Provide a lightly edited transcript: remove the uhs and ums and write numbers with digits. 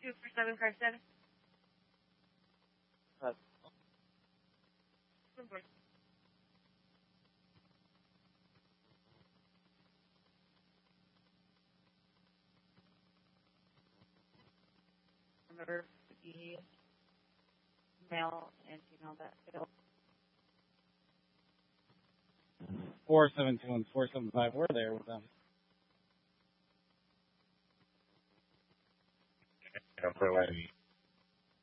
247 car status. Remember the male and female that failed. 472 and 475, we're there with them. Number 11.